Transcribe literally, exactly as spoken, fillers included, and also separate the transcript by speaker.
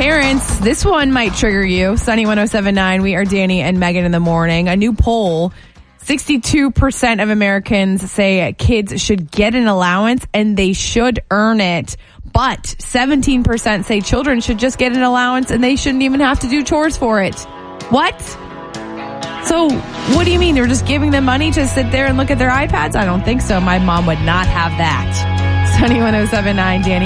Speaker 1: Parents, this one might trigger you. Sunny one oh seven point nine, we are Danny and Megan in the morning. A new poll, sixty-two percent of Americans say kids should get an allowance and they should earn it. But seventeen percent say children should just get an allowance and they shouldn't even have to do chores for it. What? So what do you mean? They're just giving them money to sit there and look at their iPads? I don't think so. My mom would not have that. Sunny one oh seven point nine, Danny.